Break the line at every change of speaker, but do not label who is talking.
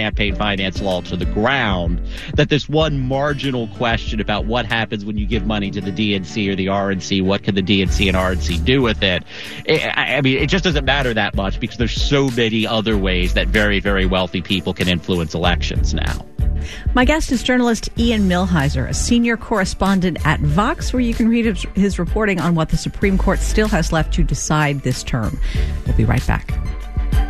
campaign finance law to the ground, that this one marginal question about what happens when you give money to the DNC or the RNC, what can the DNC and RNC do with it? I mean, it just doesn't matter that much because there's so many other ways that very, very wealthy people can influence elections now.
My guest is journalist Ian Millhiser, a senior correspondent at Vox, where you can read his reporting on what the Supreme Court still has left to decide this term. We'll be right back.